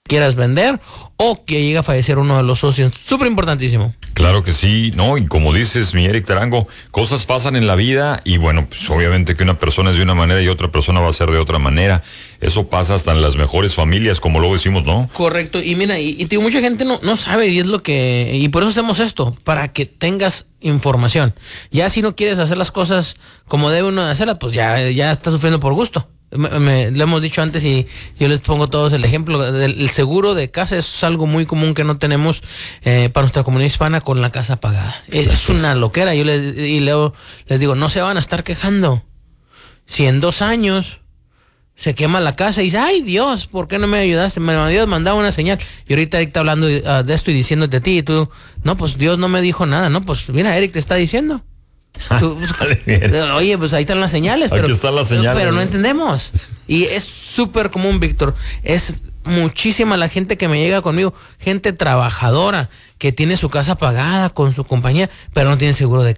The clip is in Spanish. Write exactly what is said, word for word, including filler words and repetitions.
quieras vender o que llegue a fallecer uno de los socios. Súper importantísimo. Claro que sí, ¿no? Y como dices, mi Eric Tarango, cosas pasan en la vida y bueno, pues obviamente que una persona es de una manera y otra persona va a ser de otra manera. Eso pasa hasta en las mejores familias, como luego decimos, ¿no? Correcto. Y mira, y, y digo, mucha gente no, no sabe y es lo que... Y por eso hacemos esto, para que tengas información. Ya si no quieres hacer las cosas como debe uno hacerlas, pues ya, ya estás sufriendo por gusto. Me, me, lo hemos dicho antes y yo les pongo todos el ejemplo del el seguro de casa. Es algo muy común que no tenemos eh, para nuestra comunidad hispana con la casa pagada. Es, es una loquera. Yo les, y luego les digo, no se van a estar quejando si en dos años se quema la casa y dice, ay Dios, ¿por qué no me ayudaste? Me Dios mandaba una señal. Y ahorita Eric está hablando uh, de esto y diciéndote a ti y tú, no, pues Dios no me dijo nada. No, pues mira, Eric te está diciendo. Tú, oye, pues ahí están las señales, pero, están las señales, pero no entendemos. Y es súper común, Víctor. Es muchísima la gente que me llega conmigo, gente trabajadora que tiene su casa pagada con su compañía, pero no tiene seguro de